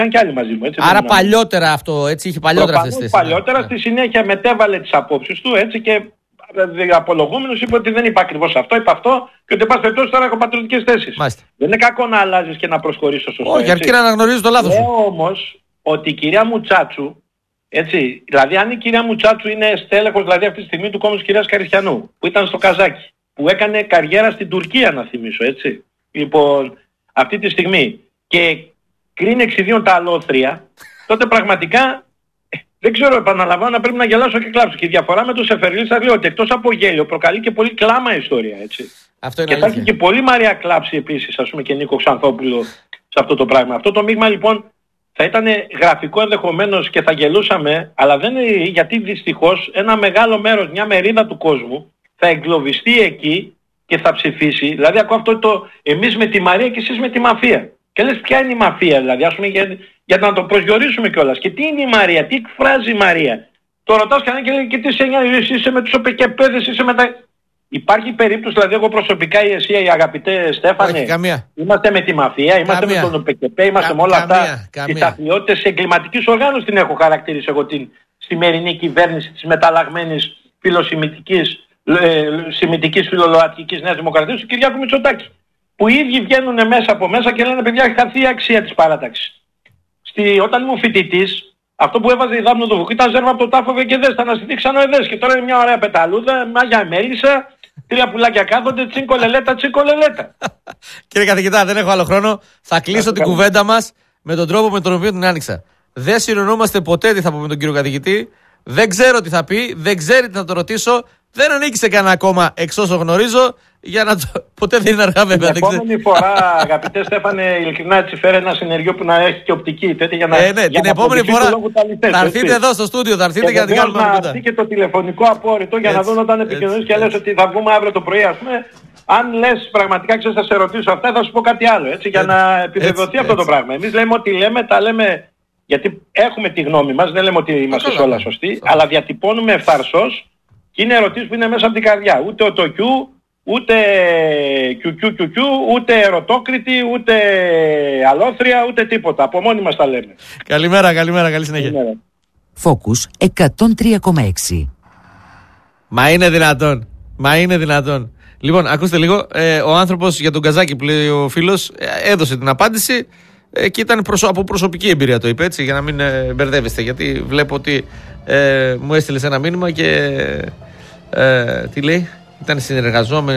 Είχαν και άλλοι μαζί μου. Έτσι, άρα παλιότερα αυτό, έτσι, είχε παλιότερα αυτές τις θέσεις. Παλιότερα, στη συνέχεια μετέβαλε τις απόψεις του, έτσι, και απολογούμενος είπε ότι δεν είπα ακριβώς αυτό, είπα αυτό, και ότι πας περιπτώσει τώρα έχω πατριωτικές θέσεις. Μάλιστα. Δεν είναι κακό να αλλάζεις και να προσχωρήσεις στο σωστό. Όχι, αρκεί να αναγνωρίζεις το λάθος σου. Λέω όμως ότι η κυρία Μουτσάτσου, έτσι, δηλαδή αν η κυρία Μουτσάτσου είναι στέλεχος δηλαδή αυτή τη στιγμή του κόμματος της κυρίας Καριστιανού, που ήταν στο Καζάκι, που έκανε καριέρα στην Τουρκία, να θυμίσω, έτσι. Λοιπόν, αυτή τη στιγμή και κρίνει εξιδίων τα αλόθρια, τότε πραγματικά δεν ξέρω, επαναλαμβάνω, να πρέπει να γελάσω και κλάψω. Και η διαφορά με τον Σεφερλή θα λέω ότι εκτός από γέλιο προκαλεί και πολύ κλάμα η ιστορία, έτσι. Αυτό είναι και θα έχει και πολύ Μαρία κλάψη επίσης, ας πούμε, και Νίκο Ξανθόπουλο σε αυτό το πράγμα. Αυτό το μείγμα λοιπόν θα ήταν γραφικό ενδεχομένως και θα γελούσαμε, αλλά δεν είναι, γιατί δυστυχώς ένα μεγάλο μέρος, μια μερίδα του κόσμου θα εγκλωβιστεί εκεί και θα ψηφίσει. Δηλαδή ακούω αυτό το εμείς με τη Μαρία και εσείς με τη μαφία. Και λες ποια είναι η μαφία, δηλαδή, ας πούμε, για να το προσδιορίσουμε κιόλας. Και τι είναι η Μαρία, τι εκφράζει η Μαρία. Το ρωτάς κανένα και λέει και τι σε νοιάζει, εσύ είσαι με τους ΟΠΚΠέδες, είσαι με τα... Υπάρχει περίπτωση, δηλαδή εγώ προσωπικά ή εσύ, αγαπητέ Στέφανε, όχι, καμία. Είμαστε με τη μαφία, είμαστε με τον ΟΠΚΠ, είμαστε με όλα αυτά. Τις αθλειότητες εγκληματικής οργάνωσης την έχω χαρακτηρίσει εγώ την σημερινή κυβέρνηση της μεταλλαγμένης φιλοσημιτικής φιλολογικής Νέας Δημοκρατίας του Κυριάκου Μητσοτάκη. Που οι ίδιοι βγαίνουν μέσα από μέσα και λένε παιδιά, έχει χαθεί η αξία της παράταξης. Όταν ήμουν φοιτητής, αυτό που έβαζε η Δάμνο Δουβουκού ήταν ζέρβα από το τάφο και δες, θα αναστηθεί ξανά εδές. Και τώρα είναι μια ωραία πεταλούδα, μάγια μέλισσα, 3 πουλάκια κάθονται, τσίνκο λελέτα, τσίνκο λελέτα. Κύριε καθηγητά, δεν έχω άλλο χρόνο. Θα κλείσω την κουβέντα μας με τον τρόπο με τον οποίο την άνοιξα. Δεν συνεννοούμαστε ποτέ τι θα πούμε τον κύριο καθηγητή. Δεν ξέρω τι θα πει, δεν ξέρει τι θα το ρωτήσω. Δεν ανήκει κανένα κόμμα εξ όσο γνωρίζω. Για να το... Ποτέ δεν είναι αργά, βέβαια. Την επόμενη φορά, αγαπητέ Στέφανε, ειλικρινά έτσι φέρε ένα συνεργείο που να έχει και οπτική. Τέτοια, για να, ναι, την επόμενη φορά θα έρθετε εδώ στο στούντιο, θα έρθετε για να την κάνουμε να έρθει και το τηλεφωνικό απόρριτο για να δουν όταν επικοινωνείς και λες ότι θα βγούμε αύριο το πρωί, ας πούμε. Αν λες πραγματικά, ξέρεις, θα σε ρωτήσω αυτά, θα σου πω κάτι άλλο, έτσι, για να επιβεβαιωθεί αυτό το πράγμα. Εμείς λέμε ότι λέμε, τα λέμε, γιατί έχουμε τη γνώμη μας, δεν λέμε ότι είμαστε σε όλα σωστοί, αλλά διατυπώνουμε ευθαρσώς και είναι ερωτήσεις που είναι μέσα από την καρδιά. Ούτε ο τοκιού, ούτε κιου, ούτε ερωτόκριτη, ούτε αλόθρια, ούτε τίποτα. Από μόνοι μας τα λέμε. Καλημέρα, καλή συνέχεια. Focus 103,6. Μα είναι δυνατόν. Λοιπόν, ακούστε λίγο, ο άνθρωπος για τον Καζάκι που λέει ο φίλος έδωσε την απάντηση και ήταν από προσωπική εμπειρία το είπε, έτσι, για να μην μπερδεύεστε, γιατί βλέπω ότι μου έστειλες ένα μήνυμα και τι λέει, ήταν συνεργαζόμενοι.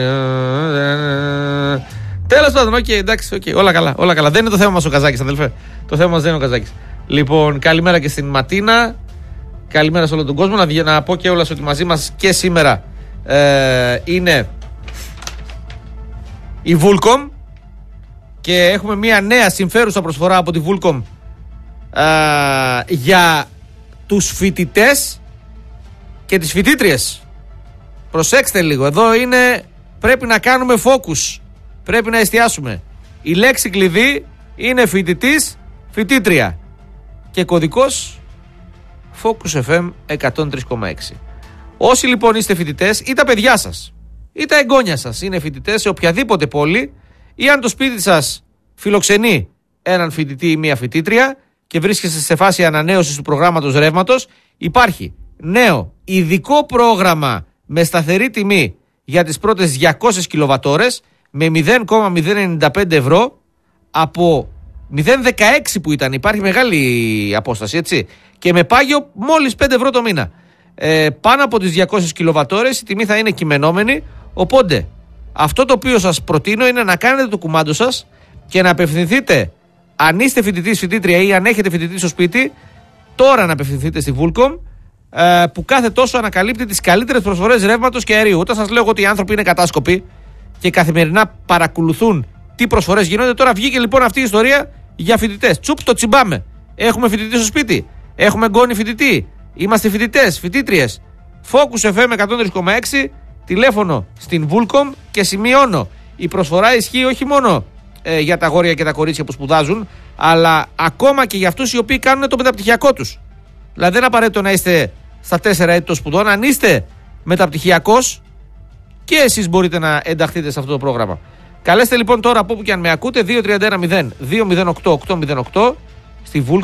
Τέλος πάντων, εντάξει, όλα καλά. Δεν είναι το θέμα μας ο Καζάκης, αδελφέ. Το θέμα μας δεν είναι ο Καζάκης. Λοιπόν, καλημέρα και στην Ματίνα. Καλημέρα σε όλο τον κόσμο. Να πω και όλας ότι μαζί μας και σήμερα είναι η Vulcom και έχουμε μια νέα συμφέρουσα προσφορά από τη Vulcom για τους φοιτητές και τις φοιτήτριες. Προσέξτε λίγο, εδώ πρέπει να κάνουμε focus, πρέπει να εστιάσουμε. Η λέξη κλειδί είναι φοιτητής, φοιτήτρια και κωδικός Focus FM 103,6. Όσοι λοιπόν είστε φοιτητές ή τα παιδιά σας ή τα εγγόνια σας είναι φοιτητές σε οποιαδήποτε πόλη, ή αν το σπίτι σας φιλοξενεί έναν φοιτητή ή μία φοιτήτρια και βρίσκεστε σε φάση ανανέωσης του προγράμματος ρεύματος, υπάρχει νέο ειδικό πρόγραμμα με σταθερή τιμή για τις πρώτες 200 κιλοβατόρες με 0,095 ευρώ από 0,16 που ήταν. Υπάρχει μεγάλη απόσταση, έτσι, και με πάγιο μόλις 5 ευρώ το μήνα. Πάνω από τις 200 κιλοβατόρες η τιμή θα είναι κειμενόμενη. Οπότε αυτό το οποίο σας προτείνω είναι να κάνετε το κουμάντο σας και να απευθυνθείτε, αν είστε φοιτητής, φοιτήτρια ή αν έχετε φοιτητή στο σπίτι, τώρα να απευθυνθείτε στη Vulcom, που κάθε τόσο ανακαλύπτει τις καλύτερες προσφορές ρεύματος και αερίου. Όταν σας λέω ότι οι άνθρωποι είναι κατάσκοποι και καθημερινά παρακολουθούν τι προσφορές γίνονται, τώρα βγήκε λοιπόν αυτή η ιστορία για φοιτητές. Τσουπ, το τσιμπάμε. Έχουμε φοιτητή στο σπίτι. Έχουμε γκόνη φοιτητή. Είμαστε φοιτητές, φοιτήτριες. Focus FM 103,6, τηλέφωνο στην Vulcom και σημειώνω. Η προσφορά ισχύει όχι μόνο για τα αγόρια και τα κορίτσια που σπουδάζουν, αλλά ακόμα και για αυτούς οι οποίοι κάνουν το μεταπτυχιακό τους. Δηλαδή δεν είναι απαραίτητο να είστε στα 4 έτη των σπουδών. Αν είστε μεταπτυχιακός, και εσείς μπορείτε να ενταχθείτε σε αυτό το πρόγραμμα. Καλέστε λοιπόν τώρα από όπου και αν με ακούτε, 231-0-208-808 στη Βούλ